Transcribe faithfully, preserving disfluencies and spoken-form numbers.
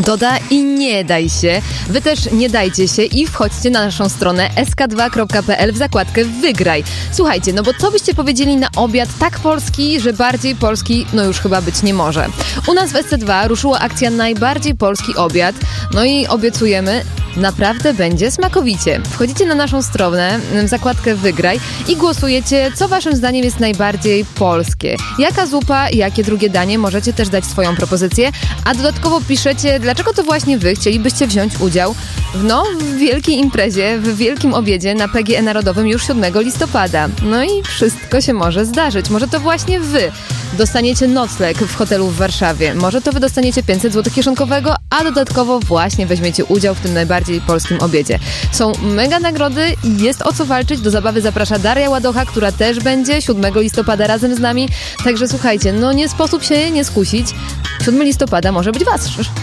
doda i nie daj się. Wy też nie dajcie się i wchodźcie na naszą stronę es ka dwa kropka pe el w zakładkę Wygraj. Słuchajcie, no bo co byście powiedzieli na obiad tak polski, że bardziej polski no już chyba być nie może. U nas w es ce dwa ruszyła akcja Najbardziej Polski Obiad, no i obiecujemy, naprawdę będzie smakowicie. Wchodzicie na naszą stronę, w zakładkę Wygraj i głosujecie, co waszym zdaniem jest najbardziej polskie. Jaka zupa, jakie drugie danie, możecie też dać swoją propozycję, a dodatkowo piszecie, dlaczego to właśnie wy chcielibyście wziąć udział w, no, w wielkiej imprezie, w wielkim obiedzie na pe gie e Narodowym już siódmego listopada. No i wszystko się może zdarzyć. Może to właśnie wy dostaniecie nocleg w hotelu w Warszawie. Może to wy dostaniecie pięćset złotych kieszonkowego, a dodatkowo właśnie weźmiecie udział w tym najbardziej polskim obiedzie. Są mega nagrody i jest o co walczyć. Do zabawy zaprasza Daria Ładocha, która też będzie siódmego listopada razem z nami. Także słuchajcie, no nie sposób się nie skusić. siódmego listopada może być wasz.